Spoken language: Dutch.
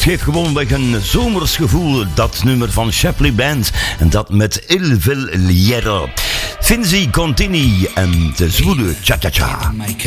geeft gewoonweg een zomers gevoel, dat nummer van Shapley Band. En dat met Il Villiero. Finzi Contini en de zwoele cha-cha-cha.